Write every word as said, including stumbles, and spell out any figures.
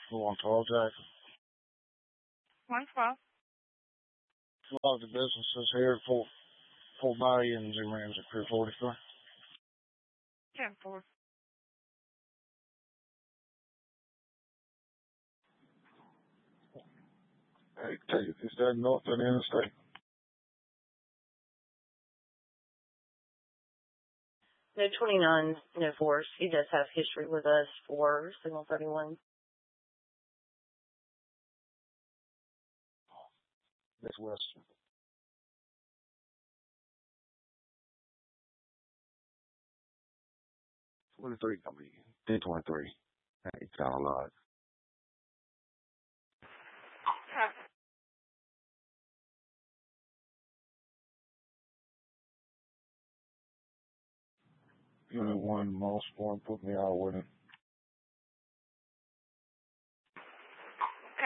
Along Tall Jackson. one twelve. A lot of the businesses here for for Bayou and Zoom Rams at Pier forty-three. ten four. Hey, take it. It's that north of the interstate. No twenty-nine, no force. He does have history with us for Signal thirty-one. That's west. twenty-three coming in. ten twenty-three. Hey, it's all alive. Unit one, most one, put me out with it.